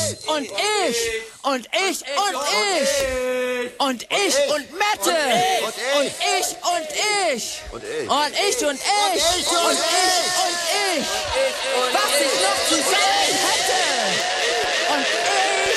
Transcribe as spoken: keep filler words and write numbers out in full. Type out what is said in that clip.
ich und ich und ich und ich und ich und Mette und ich und ich und ich und ich und ich und ich und ich, was ich noch zu sagen hätte. Und